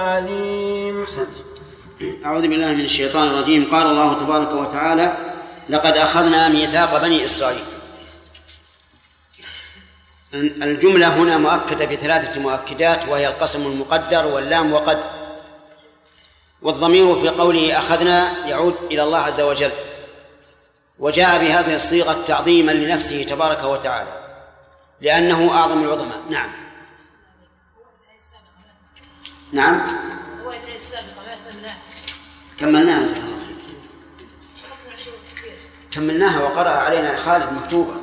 عليم. أعوذ بالله من الشيطان الرجيم. قال الله تبارك وتعالى: لقد أخذنا ميثاق بني إسرائيل. الجملة هنا مؤكدة بثلاثة مؤكدات، وهي القسم المقدر واللام وقد. والضمير في قوله أخذنا يعود إلى الله عز وجل، وجاء بهذه الصيغة تعظيما لنفسه تبارك وتعالى لأنه أعظم العظماء. نعم نعم كملناها وقرأ علينا خالد مكتوبة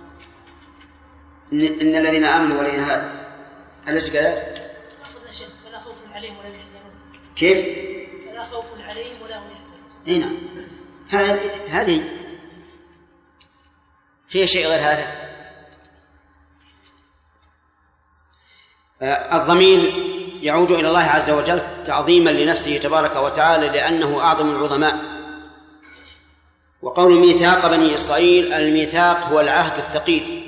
إن الذين آمنوا والذين هادوا. أليس كذلك؟ فلا خوف عليهم ولا يحزنون. كيف؟ فلا خوف عليهم ولا هم يحزنون. هنا هذه فيها شيء غير هذا. الضمير يعود إلى الله عز وجل تعظيما لنفسه تبارك وتعالى لأنه أعظم العظماء. وقول ميثاق بني إسرائيل، الميثاق هو العهد الثقيل،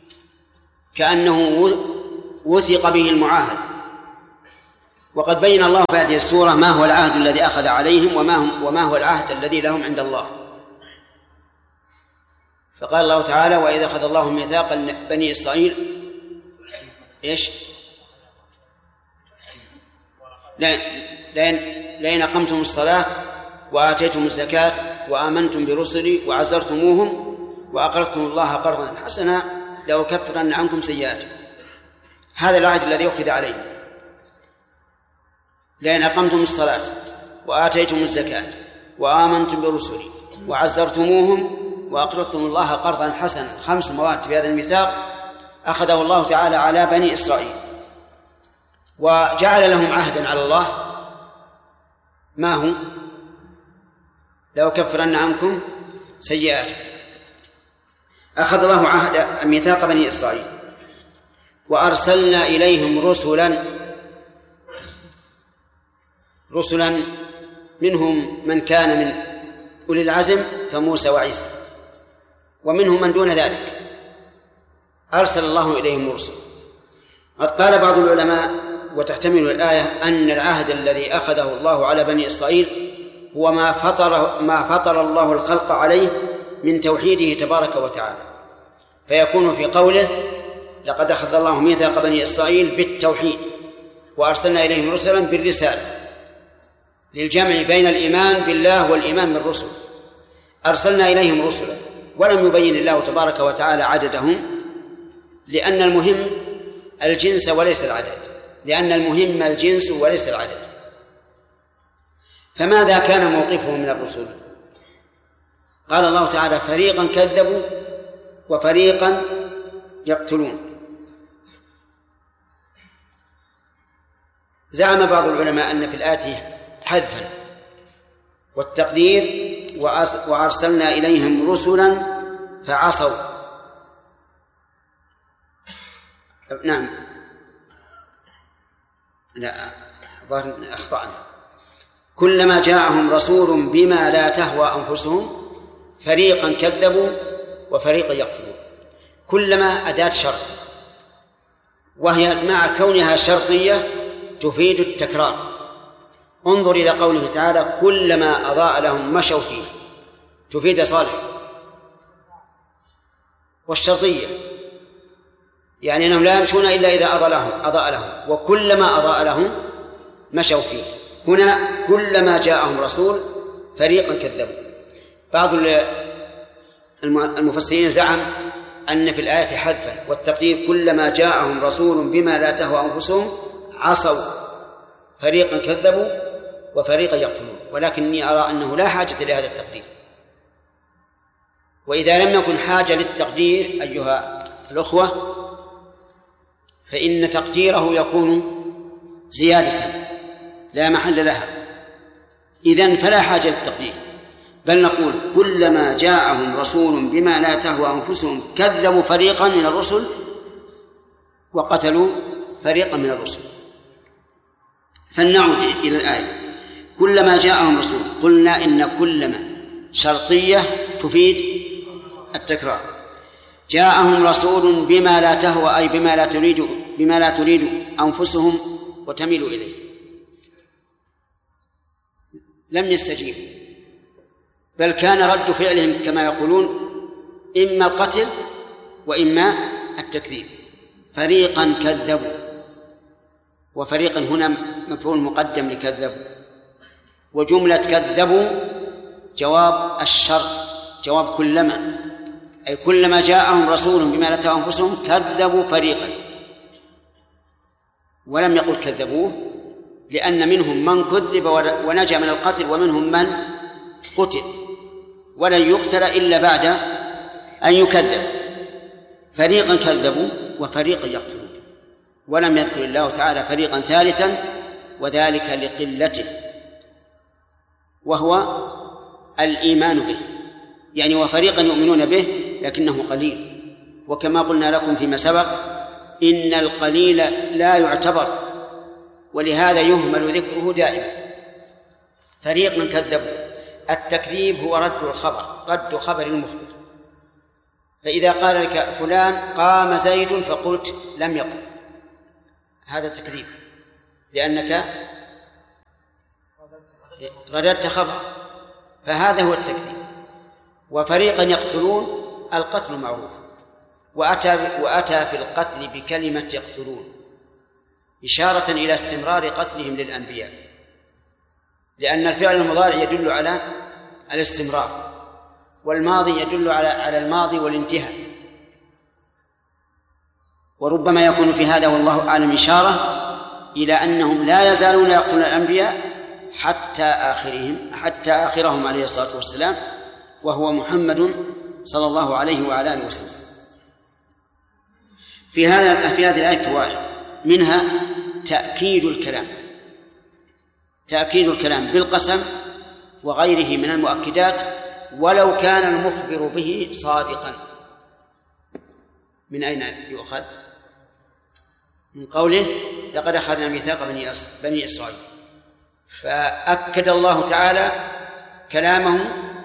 كأنه وثق به المعاهد. وقد بين الله في هذه السورة ما هو العهد الذي أخذ عليهم وما هو العهد الذي لهم عند الله. فقال الله تعالى: وإذا أخذ الله ميثاق بني إسرائيل إيش؟ لئن أقمتم الصلاة وآتيتم الزكاة وآمنتم برسلي وعزرتموهم وأقرضتم الله قرضا حسنا لأكفرن عنكم سيئاتكم. هذا العهد الذي أخذ عليهم. لئن أقمتم الصلاة وآتيتم الزكاة وآمنتم برسلي وعزرتموهم وأقرضتم الله قرضا حسنا. 5 مواد في هذا الميثاق أخذه الله تعالى على بني إسرائيل، وجعل لهم عهدا على الله. ما هو؟ لأكفرن عنكم سيئاتكم. أخذ الله عهد ميثاق بني إسرائيل وأرسلنا إليهم رسلا منهم من كان من أولي العزم كموسى وعيسى، ومنهم من دون ذلك أرسل الله إليهم رسلا. قد قال بعض العلماء وتحتمل الآية أن العهد الذي أخذه الله على بني إسرائيل هو ما فطر الله الخلق عليه من توحيده تبارك وتعالى، فيكون في قوله: لقد أخذ الله ميثاق بني إسرائيل بالتوحيد وأرسلنا إليهم رسلا بالرسالة، للجمع بين الإيمان بالله والإيمان بالرسل. أرسلنا إليهم رسلا، ولم يبين الله تبارك وتعالى عددهم، لأن المهم الجنس وليس العدد، لأن المهم الجنس وليس العدد. فماذا كان موقفهم من الرسل؟ قال الله تعالى: فريقا كذبوا وفريقا يقتلون. زعم بعض العلماء أن في الآية حذفا، والتقدير: وأرسلنا إليهم رسلا فعصوا. نعم، لا ظاهر أخطأنا. كلما جاءهم رسول بما لا تهوى أنفسهم فريقا كذبوا وفريقا يقتلون. كلما أداة شرط، وهي مع كونها شرطية تفيد التكرار. انظر إلى قوله تعالى: كلما أضاء لهم مشوا فيه، تفيد صالح. والشرطية يعني أنهم لا يمشون إلا إذا أضاء لهم، وكلما أضاء لهم مشوا فيه. هنا كلما جاءهم رسول فريقا كذبوا. بعض المفسرين زعم أن في الآية حذفا، والتقدير: كلما جاءهم رسول بما لا تهوى أنفسهم عصوا، فريقا كذبوا وفريقا يقتلون. ولكني أرى أنه لا حاجة لهذا التقدير، وإذا لم يكن حاجة للتقدير أيها الأخوة فإن تقديره يكون زيادة لا محل لها. إذن فلا حاجة للتقدير، بل نقول: كلما جاءهم رسول بما لا تهوى أنفسهم كذبوا فريقا من الرسل وقتلوا فريقا من الرسل. فلنعود إلى الآية: كلما جاءهم رسول. قلنا إن كلما شرطية تفيد التكرار. جاءهم رسول بما لا تهوى، أي بما لا تريد أنفسهم وتميل إليه. لم يستجيبوا، بل كان رد فعلهم كما يقولون إما القتل وإما التكذيب. فريقا كذبوا، وفريقا هنا مفعول مقدم لكذبوا، وجملة كذبوا جواب الشرط، جواب كلما، أي كلما جاءهم رسول بما لا تهوى أنفسهم كذبوا فريقا. ولم يقل كذبوه، لأن منهم من كذب ونجا من القتل، ومنهم من قتل ولن يقتل إلا بعد أن يكذب. فريقا كذبوا وفريقا يقتلون، ولم يذكر الله تعالى فريقا ثالثا، وذلك لقلته، وهو الإيمان به، يعني وفريقا يؤمنون به لكنه قليل. وكما قلنا لكم فيما سبق إن القليل لا يعتبر، ولهذا يهمل ذكره دائما. فريقا كذبوا، التكذيب هو رد الخبر، رد خبر المخبر. فإذا قال لك فلان قام زيد فقلت لم يقم، هذا تكذيب، لأنك رددت خبر، فهذا هو التكذيب. وفريقا يقتلون، القتل معروف، وأتى في القتل بكلمة يقتلون إشارة إلى استمرار قتلهم للأنبياء، لأن الفعل المضارع يدل على الاستمرار، والماضي يدل على الماضي والانتهاء. وربما يكون في هذا والله أعلم إشارة إلى أنهم لا يزالون يقتلون الأنبياء حتى آخرهم عليه الصلاة والسلام، وهو محمد صلى الله عليه وعلى آله وسلم. في هذه الآية فوائد، منها تأكيد الكلام بالقسم وغيره من المؤكدات ولو كان المخبر به صادقا. من أين يؤخذ؟ من قوله لقد أخذنا ميثاق بني إسرائيل، فأكد الله تعالى كلامه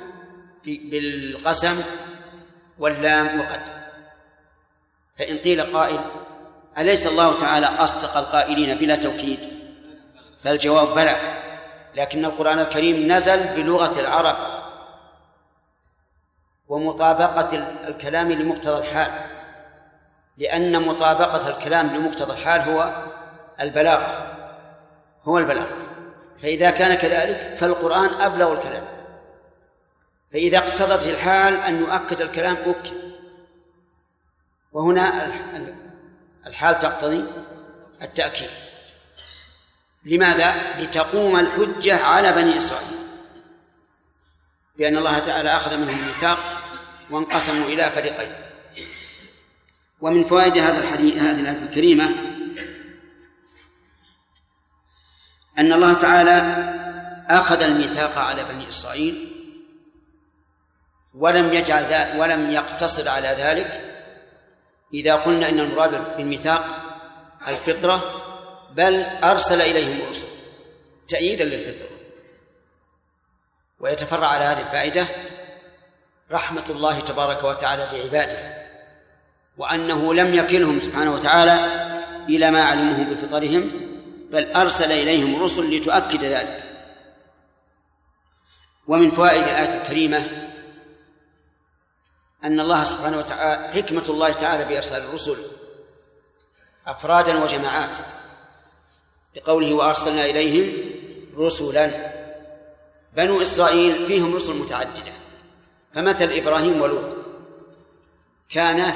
بالقسم واللام وقد. فإن قيل قائل أليس الله تعالى أصدق القائلين بلا توكيد؟ فالجواب بلى، لكن القرآن الكريم نزل بلغة العرب ومطابقة الكلام لمقتضى الحال، لأن مطابقة الكلام لمقتضى الحال هو البلاغ. فإذا كان كذلك فالقرآن أبلغ الكلام، فإذا اقتضت الحال أن يؤكد الكلام أكد، وهنا الحال تقتضي التأكيد. لماذا؟ لتقوم الحجة على بني إسرائيل، لأن الله تعالى أخذ منهم الميثاق وانقسموا إلى فريقين. ومن فوائد هذه الآية الكريمة أن الله تعالى أخذ الميثاق على بني إسرائيل ولم يقتصر على ذلك إذا قلنا إن المراد بالميثاق الفطرة، بل أرسل إليهم الرسل تأييدا للفطرة. ويتفرع على هذه الفائدة رحمة الله تبارك وتعالى بعباده، وأنه لم يكلهم سبحانه وتعالى إلى ما علموه بفطرهم، بل أرسل إليهم الرسل لتؤكد ذلك. ومن فوائد الآية الكريمة أن الله سبحانه وتعالى حكمة الله تعالى بإرسال الرسل أفرادا وجماعات، لقوله وأرسلنا إليهم رسلا. بنو إسرائيل فيهم رسل متعددة، فمثل إبراهيم ولوط كان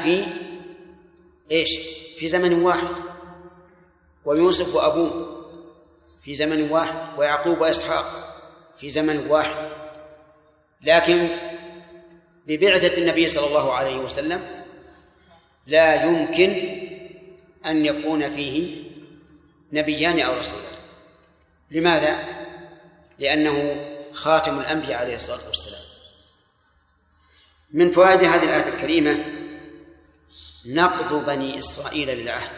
في زمن واحد، ويوسف وأبوه في زمن واحد، ويعقوب وإسحاق في زمن واحد. لكن ببعثة النبي صلى الله عليه وسلم لا يمكن أن يكون فيه نبيان أو رسولان. لماذا؟ لأنه خاتم الأنبياء عليه الصلاة والسلام. من فوائد هذه الآية الكريمة نقض بني إسرائيل للعهد.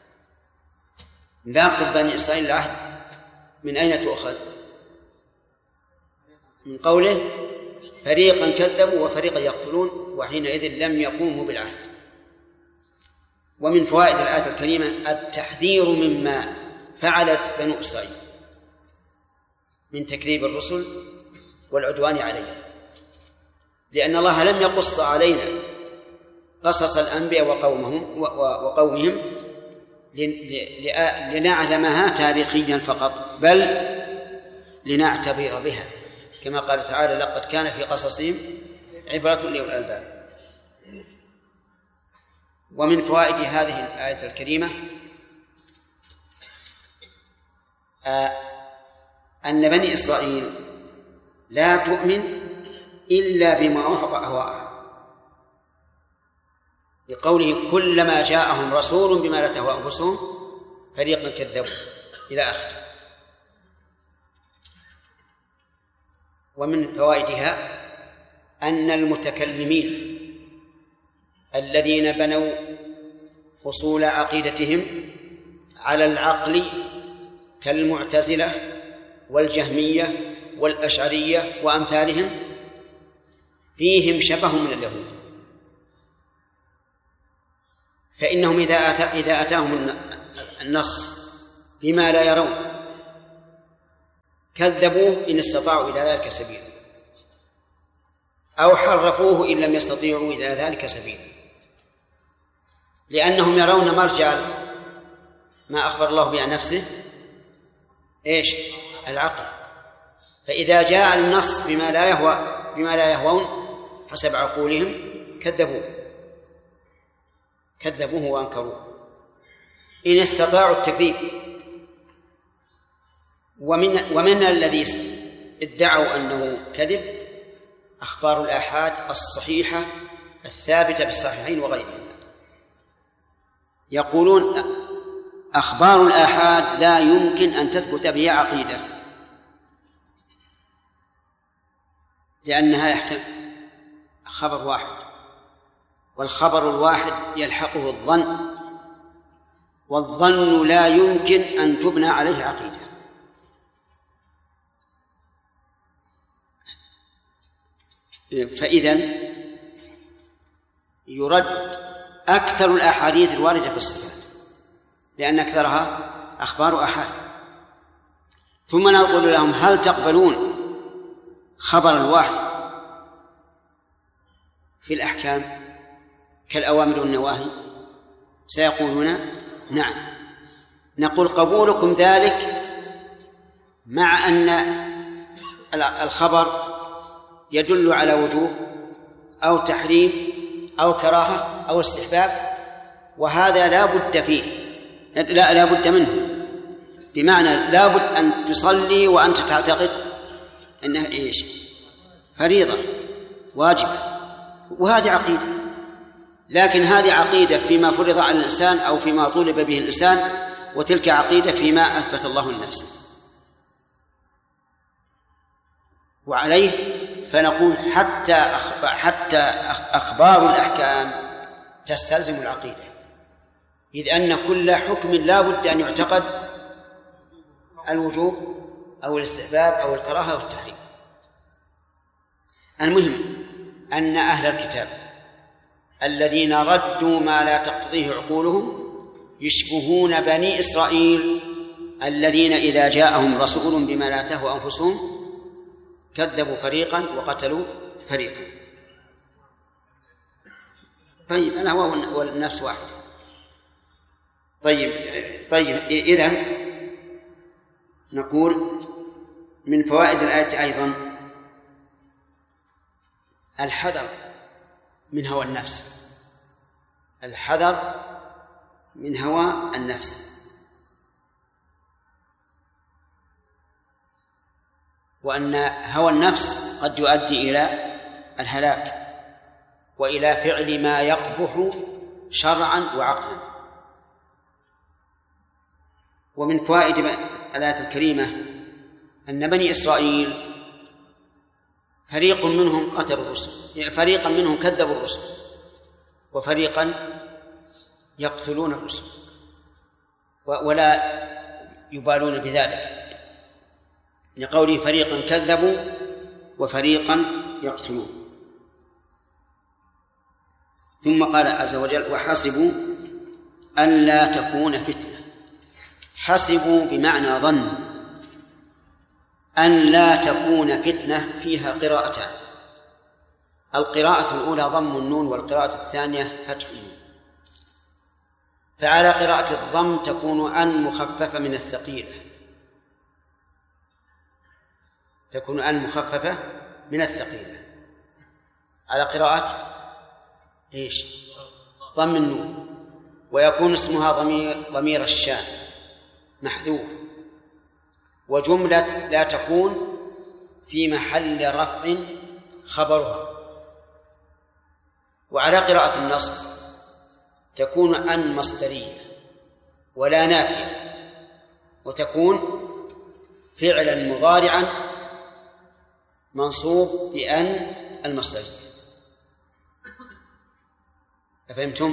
نقض بني إسرائيل للعهد من أين تؤخذ؟ من قوله فريقا كذبوا وفريقا يقتلون وحينئذ لم يقوموا بالعهد. ومن فوائد الآية الكريمة التحذير مما فعلت بنو إسرائيل، من تكذيب الرسل والعدوان عليهم، لأن الله لم يقص علينا قصص الأنبياء وقومهم لنعلمها تاريخيا فقط، بل لنعتبر بها، كما قال تعالى: لقد كان في قصصهم عبرة لأولي الألباب. ومن فوائد هذه الآية الكريمة أن بني إسرائيل لا تؤمن إلا بما وافق أهواءها، لقوله: كلما جاءهم رسول بما لا تهوى أنفسهم فريقا كذبوا، إلى آخره. ومن فوائدها أن المتكلمين الذين بنوا أصول عقيدتهم على العقل كالمعتزلة والجهمية والأشعرية وأمثالهم فيهم شبه من اليهود، فإنهم إذا أتاهم النص بما لا يرون كذبوه إن استطاعوا إلى ذلك سبيلا، أو حرفوه إن لم يستطيعوا إلى ذلك سبيلا، لأنهم يرون مرجع ما أخبر الله به عن نفسه إيش؟ العقل. فإذا جاء النص بما لا يهوون حسب عقولهم كذبوه وأنكروه إن استطاعوا التكذيب. ومن الذي ادعوا أنه كذب أخبار الآحاد الصحيحة الثابتة بالصحيحين وغيرهما. يقولون أخبار الآحاد لا يمكن أن تثبت بها عقيدة، لأنها يحتمل خبر واحد، والخبر الواحد يلحقه الظن، والظن لا يمكن أن تبنى عليه عقيدة. فإذن يرد أكثر الأحاديث الواردة في الصفات، لأن أكثرها أخبار أحاد. ثم نقول لهم: هل تقبلون خبر الواحد في الأحكام كالأوامر والنواهي؟ سيقولون: نعم. نقول: قبولكم ذلك مع أن الخبر يدل على وجوب أو تحريم أو كراهة أو استحباب، وهذا لا بد فيه، لا بد منه، بمعنى لا بد أن تصلي وأنت تعتقد أنها إيش؟ فريضة واجبة، وهذه عقيدة. لكن هذه عقيدة فيما فرض على الإنسان أو فيما طولب به الإنسان، وتلك عقيدة فيما أثبت الله لنفسه. وعليه فنقول حتى أخبار الأحكام تستلزم العقيدة، إذ أن كل حكم لا بد أن يعتقد الوجوب أو الاستحباب أو الكراهة أو التحريم. المهم أن أهل الكتاب الذين ردوا ما لا تقتضيه عقولهم يشبهون بني إسرائيل الذين إذا جاءهم رسول بما لا تهوى أنفسهم كذبوا فريقا وقتلوا فريقا. طيب الهوى والنفس واحدة. طيب إذن نقول من فوائد الآية أيضا الحذر من هوى النفس، الحذر من هوى النفس، وأن هوى النفس قد يؤدي إلى الهلاك وإلى فعل ما يقبح شرعا وعقلا. ومن فوائد الآية الكريمة أن بني إسرائيل فريق منهم قتلوا الرسل، فريقا منهم كذبوا الرسل، وفريقا يقتلون الرسل ولا يبالون بذلك، لقوله فريقا كذبوا وفريقا يقتلون. ثم قال عز وجل: وحسبوا أن لا تكون فتنة. حسبوا بمعنى ظن، أن لا تكون فتنة فيها قراءتان. القراءة الأولى ضم النون، والقراءة الثانية فتح النون. فعلى قراءة الضم تكون أن مخففة من الثقيلة، تكون أن مخففة من الثقيلة على قراءة إيش؟ ضم النون، ويكون اسمها ضمير الشان محذوف، وجملة لا تكون في محل رفع خبرها. وعلى قراءة النصب تكون أن مصدرية ولا نافية، وتكون فعلا مضارعا منصوب بأن المصدرية. أفهمتم؟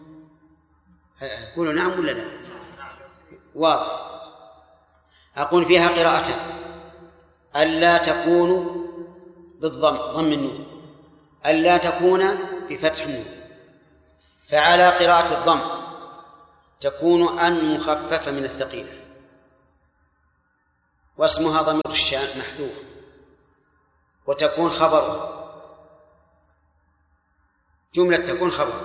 قولوا نعم ولا لا؟ واضح. أقول فيها قراءتان: ألا تكون ضم النون، ألا تكون بفتح النون. فعلى قراءة الضم تكون أن مخففة من الثقيلة، واسمها ضمير الشان محذوف، وتكون خبرها، جملة تكون خبرها.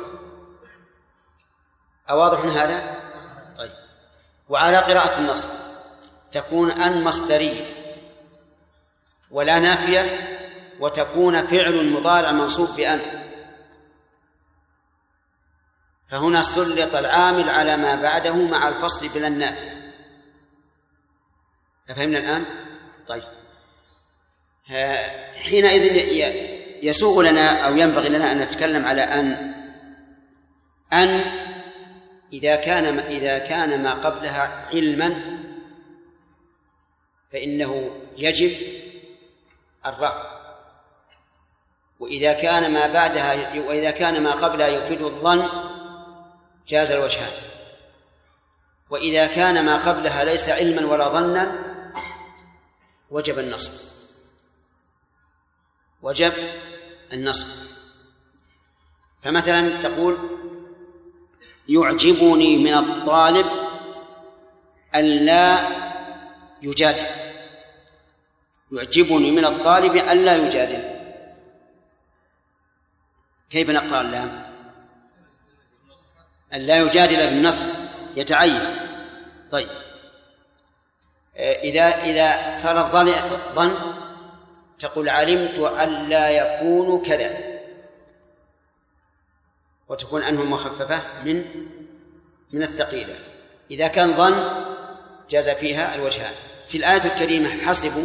أواضح هذا؟ طيب. وعلى قراءة النصب تكون أن مصدرية ولا نافية، وتكون فعل مضارع منصوب بأن. فهنا سلط العامل على ما بعده مع الفصل بلا النافية. أفهمنا الآن؟ طيب. حينئذ يسوغ لنا أو ينبغي لنا أن نتكلم على أن إذا كان ما قبلها علما فإنه يجب الرفع، وإذا كان ما قبلها يفيد الظن جاز الوجهان، وإذا كان ما قبلها ليس علما ولا ظنا وجب النصب. فمثلا تقول: يعجبني من الطالب ألا يجادل. يعجبني من الطالب ألا يجادل. كيف نقرأ اللام؟ ألا يجادل بالنصب يتعين. طيب، إذا صار الظن تقول: علمت ألا يكون كذا، وتكون أنه مخففة من الثقيلة. إذا كان ظن جاز فيها الوجهان. في الآية الكريمة حسبوا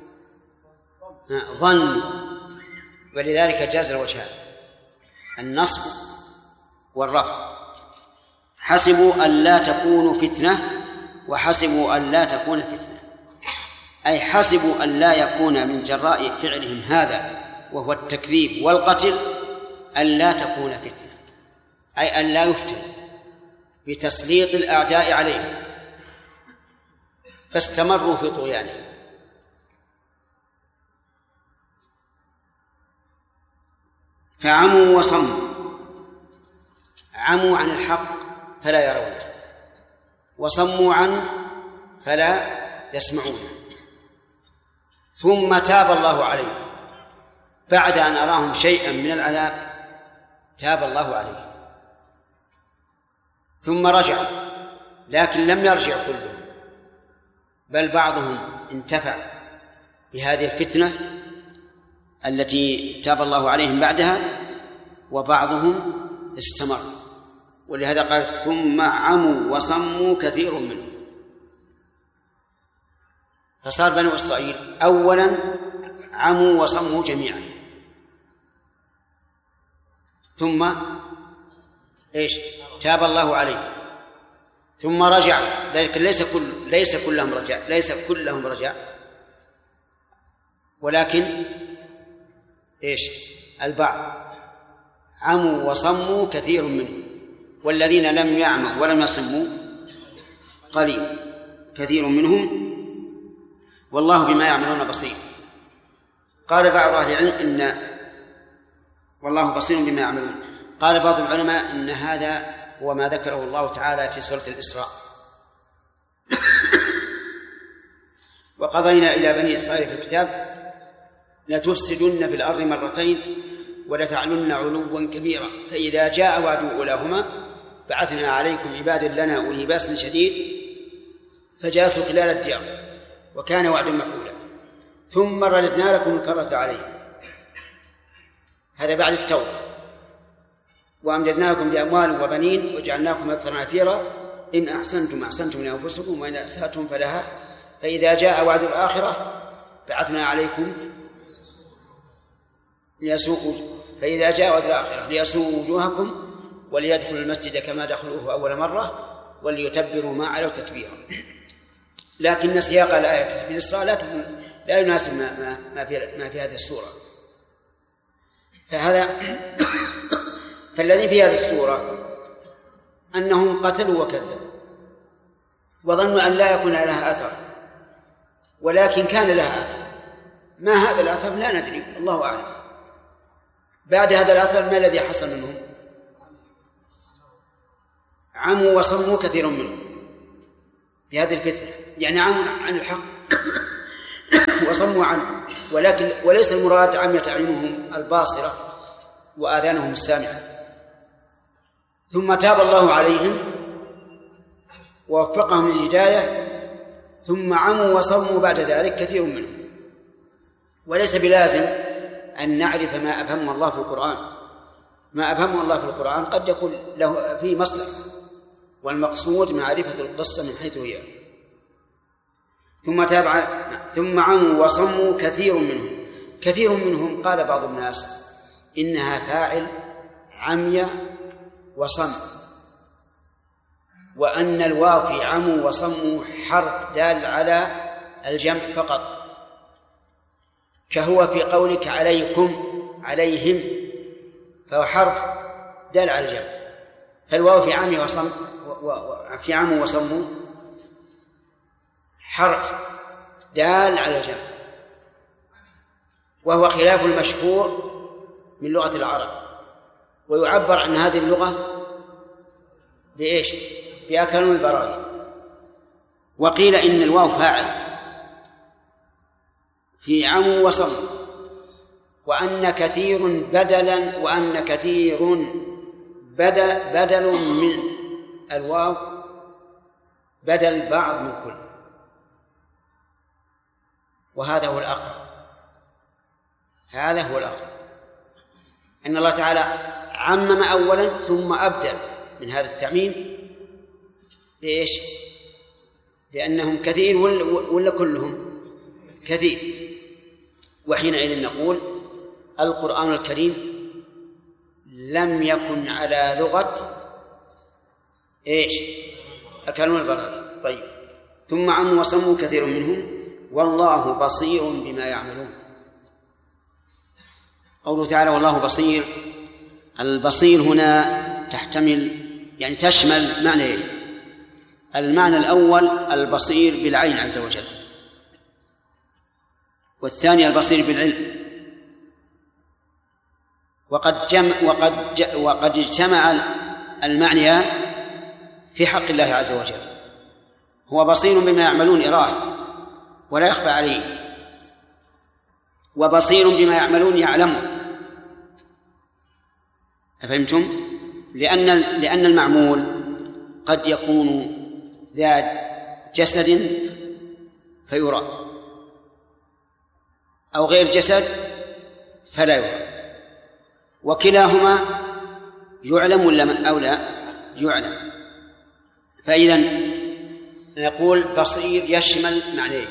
ظن، ولذلك جاز الوجهان النصب والرفع. حسبوا أن لا تكون فتنة، وحسبوا أن لا تكون فتنة، أي حسبوا أن لا يكون من جراء فعلهم هذا وهو التكذيب والقتل أن لا تكون فتنة، أي أن لا يفتن بتسليط الأعداء عليهم، فاستمروا في طغيانهم. فعموا وصموا. عموا عن الحق فلا يرونه، وصموا عنه فلا يسمعونه. ثم تاب الله عليهم بعد أن أراهم شيئا من العذاب، تاب الله عليهم ثم رجعوا، لكن لم يرجع كلهم، بل بعضهم انتفع بهذه الفتنة التي تاب الله عليهم بعدها، وبعضهم استمر. ولهذا قال: ثم عموا وصموا كثير منهم. فصار بنو إسرائيل أولا عموا وصموا جميعا، ثم تاب الله عليهم، ثم رجعوا، لكن ليس كلهم رجع، ولكن البعض. عموا وصموا كثير منهم، والذين لم يعموا ولم يصموا قليل، كثير منهم، والله بما يعملون بصير. قال بعض أهل العلم والله بصير بما يعملون. قال بعض العلماء إن هذا هو ما ذكره الله تعالى في سورة الإسراء. وقضينا إلى بني إسرائيل في الكتاب لتفسدن في الأرض مرتين ولتعلن علوا كبيرا فإذا جاء وعد أولاهما بعثنا عليكم عبادا لنا أولي بأس شديد فجاسوا خلال الديار وكان وعدا مفعولا ثم رددنا لكم الكرة عليهم. هذا بعد التوبة. وأمددناكم بأموال وبنين وجعلناكم أكثر نفيرا إن أحسنتم أحسنتم لأنفسكم وإن أسأتم فلها فإذا جاء وعد الآخرة بعثنا عليكم فإذا جاء وعد الآخرة ليسوءوا وجوهكم وليدخلوا المسجد كما دخلوه أول مرة وليتبروا ما علوا تتبيرا. لكن سياق الآية في الإسراء لا يناسب ما في هذه السورة. فالذي في هذه السورة أنهم قتلوا وكذبوا وظنوا أن لا يكون لها أثر ولكن كان لها أثر. ما هذا الأثر لا ندري، الله أعلم. بعد هذا الأثر ما الذي حصل منهم؟ عموا وصموا كثير منهم بهذه الفتنة، يعني عموا عن الحق وصموا عنه، وليس المراد عميت أعينهم الباصرة وآذانهم السامعة. ثم تاب الله عليهم ووفقهم للهداية ثم عموا وصموا بعد ذلك كثير منهم. وليس بلازم أن نعرف ما أفهمه الله في القرآن. ما أفهمه الله في القرآن قد يكون له فيه مصلحة، والمقصود معرفة القصة من حيث هي. ثم عموا وصموا كثير منهم قال بعض الناس إنها فاعل عمي وصم، وأن الواو في عموا وصموا حرف دال على الجمع فقط، كهو في قولك عليكم عليهم، فهو حرف دال على الجمع. فالواو في عمي وصم في عموا وصموا حرف دال على الجمع، وهو خلاف المشهور من لغة العرب. ويعبر عن هذه اللغة بإيش؟ بأكلون البرايث. وقيل إن الواو فاعل في عموا وصموا، وأن كثير بدلا، وأن كثير بدل من الواو بدل بعض من كل، وهذا هو الأقرب. هذا هو الأقرب، أن الله تعالى عمم أولا ثم أبدل من هذا التعميم بإيش؟ بأنهم كثير ولا كلهم كثير. وحينئذ نقول القرآن الكريم لم يكن على لغة إيش؟ أكلون البراء. طيب، ثم عموا وصموا كثير منهم والله بصير بما يعملون. قوله تعالى والله بصير، البصير هنا تشمل معنيين. المعنى الأول البصير بالعين عز وجل، والثاني البصير بالعلم. وقد اجتمع المعنيان في حق الله عز وجل. هو بصير بما يعملون إراه ولا يخفى عليه، وبصير بما يعملون يعلمه. أفهمتم؟ لأن المعمول قد يكون ذات جسد فيرى، أو غير جسد فلا يرى، وكلاهما يعلم ولا أو لا يعلم. فإذا نقول بصير يشمل معنيين: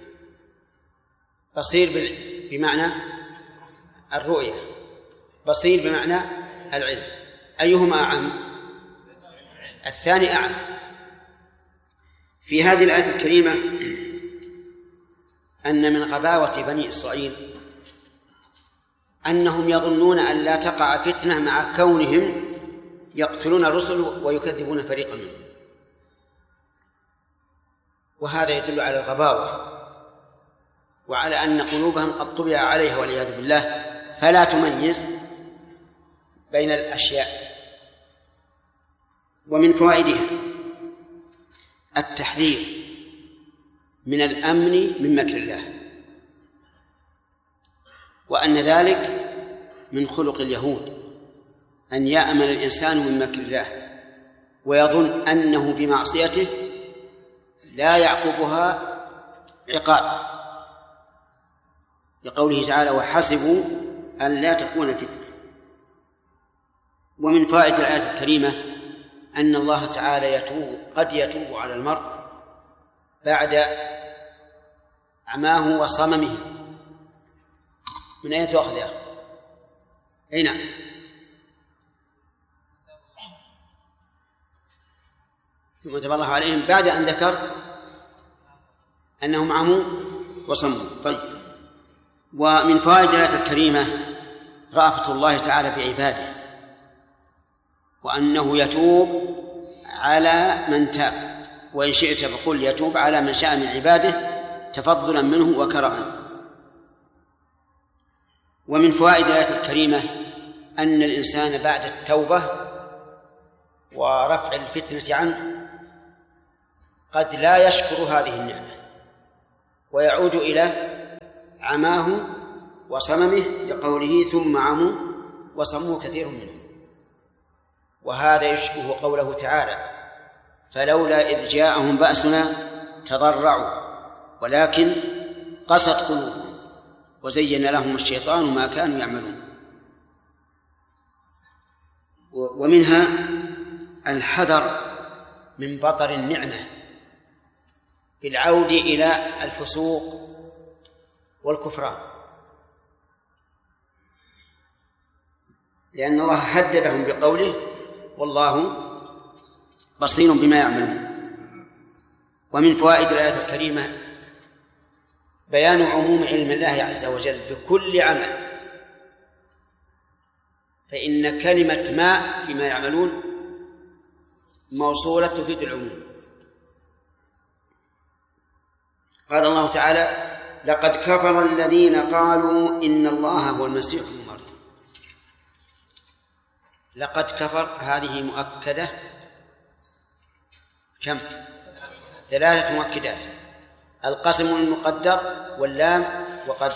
بصير بمعنى الرؤية، بصير بمعنى العلم. أيهما أعم؟ الثاني أعم. في هذه الآية الكريمة أن من غباوة بني إسرائيل أنهم يظنون أن لا تقع فتنة مع كونهم يقتلون الرسل ويكذبون فريقا منهم، وهذا يدل على الغباوة وعلى أن قلوبهم قد طبع عليها والعياذ بالله، فلا تميز بين الأشياء. ومن فوائدها التحذير من الأمن من مكر الله، وأن ذلك من خلق اليهود أن يأمن الإنسان من مكر الله ويظن أنه بمعصيته لا يعقبها عقاب، لقوله تعالى وحسبوا أن لا تكون فتنة. ومن فائدة الآية الكريمة أن الله تعالى قد يتوب على المرء بعد عماه وصممه. من أين تأخذ يا أخي؟ أي نعم، ثم تاب الله عليهم بعد أن ذكر أنهم عموا وصموا. طيب، ومن فوائد الآية الكريمة رأفة الله تعالى بعباده، وأنه يتوب على من تاب، وإن شئت فقل يتوب على من شاء من عباده تفضلا منه وكرما. ومن فوائد الآية الكريمة أن الإنسان بعد التوبة ورفع الفتنة عنه قد لا يشكر هذه النعمة ويعود إلى عماه وصممه، لقوله ثم عموا وصموا كثير منهم. وهذا يشبه قوله تعالى فلولا إذ جاءهم بأسنا تضرعوا ولكن قست قلوبهم وزين لهم الشيطان ما كانوا يعملون. ومنها الحذر من بطر النعمة بالعود إلى الفسوق والكفران، لأن الله هددهم بقوله والله بصير بما يعملون. ومن فوائد الآية الكريمة بيان عموم علم الله عز وجل بكل عمل، فإن كلمة ما فيما يعملون موصولة تفيد العموم. قال الله تعالى لقد كفر الذين قالوا إن الله هو المسيح ابن مريم. لقد كفر هذه مؤكدة كم؟ 3 مؤكدات: القسم المقدر واللام وقد.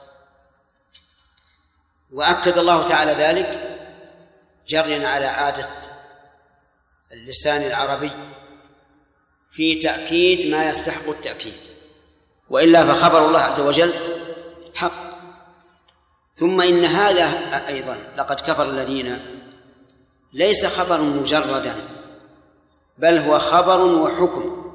وأكد الله تعالى ذلك جريا على عادة اللسان العربي في تأكيد ما يستحق التأكيد، وإلا فخبر الله عز وجل حق. ثم إن هذا أيضا لقد كفر الذين ليس خبر مجردا، بل هو خبر وحكم.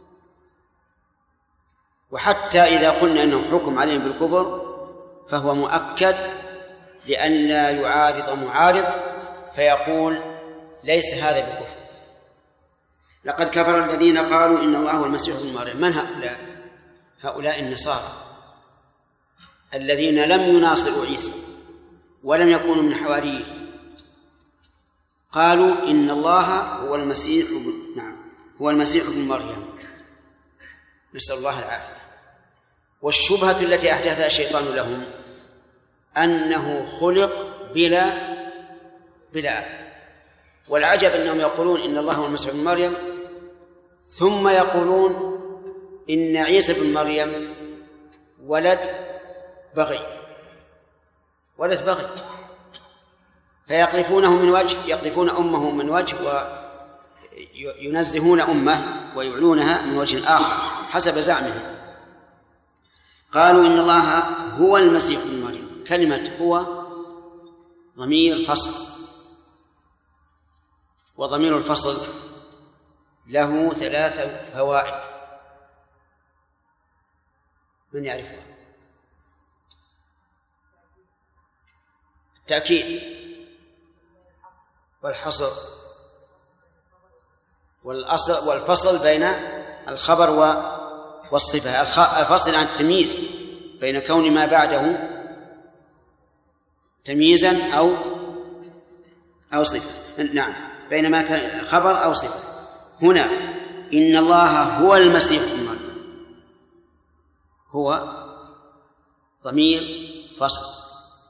وحتى إذا قلنا أنه حكم عليهم بالكفر فهو مؤكد لأن لا يعارض معارض فيقول ليس هذا بكفر. لقد كفر الذين قالوا إن الله هو المسيح ابن مريم. من هؤلاء؟ هؤلاء النصارى الذين لم يناصروا عيسى ولم يكونوا من حواريه، قالوا إن الله هو المسيح هو المسيح ابن مريم، نسأل الله العافية. والشبهة التي أحدثها الشيطان لهم أنه خلق بلا أب. والعجب أنهم يقولون إن الله هو المسيح ابن مريم ثم يقولون إن عيسى بن مريم ولد بغي، فيقذفونه من وجه، يقذفون أمه من وجه وينزهون أمه ويعلونها من وجه آخر حسب زعمهم. قالوا إن الله هو المسيح ابن مريم. كلمة هو ضمير فصل، وضمير الفصل له 3 فوائد، من يعرفها؟ التأكيد والحصر والفصل بين الخبر والصفة. الفصل عن التمييز بين كون ما بعده تمييزا أو صفة. نعم، بين ما كان خبر أو صفة. هنا إن الله هو المسيح ابن مريم، هو ضمير فصل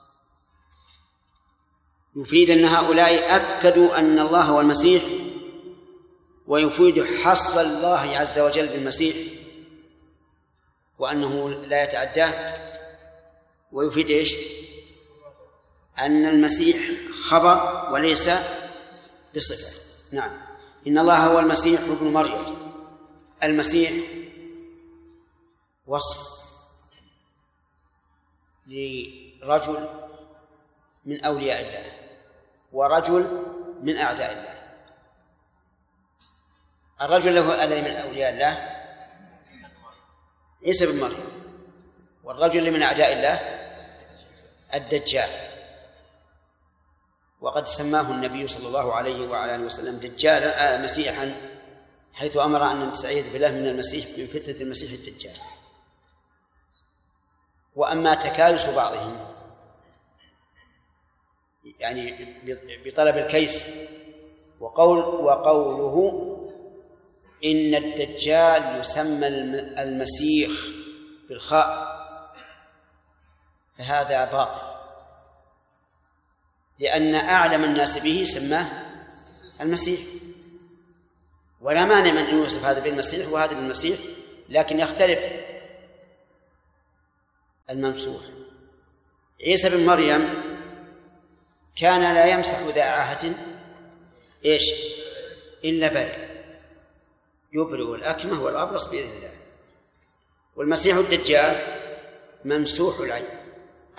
يفيد أن هؤلاء أكدوا أن الله هو المسيح، ويفيد حصر الله عز وجل بالمسيح وأنه لا يتعداه، ويفيد إيش؟ أن المسيح خبر وليس بصفة. نعم. إن الله هو المسيح ابن مريم. المسيح وصف لرجل من أولياء الله ورجل من أعداء الله. الرجل له الذي من أولياء الله عيسى بن مريم، والرجل من أعداء الله الدجال. وقد سماه النبي صلى الله عليه وعلى آله وسلم دجالا مسيحا، حيث أمر أن نستعيذ بالله من المسيح، من فتنة المسيح الدجال. وأما تكالس بعضهم يعني بطلب الكيس وقوله إن الدجال يسمى المسيح بالخاء، فهذا باطل، لأن أعلم الناس به سماه المسيح، ولا مانع من أن يوصف هذا بالمسيح وهذا بالمسيح، لكن يختلف الممسوح. عيسى بن مريم كان لا يمسح ذا عاهة إيش إلا برئ، يبرئ الأكمه والأبرص بإذن الله. والمسيح الدجال ممسوح العين،